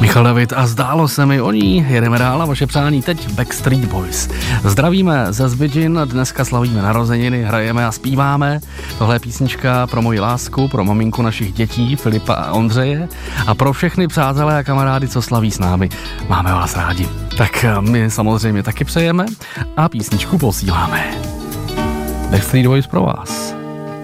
Michal David a zdálo se mi o ní, jedeme dál a vaše přání teď Backstreet Boys. Zdravíme ze Zbydžin, dneska slavíme narozeniny, hrajeme a zpíváme. Tohle je písnička pro moji lásku, pro maminku našich dětí, Filipa a Ondřeje a pro všechny přátelé a kamarády, co slaví s námi. Máme vás rádi. Tak my samozřejmě taky přejeme a písničku posíláme. Backstreet Boys pro vás.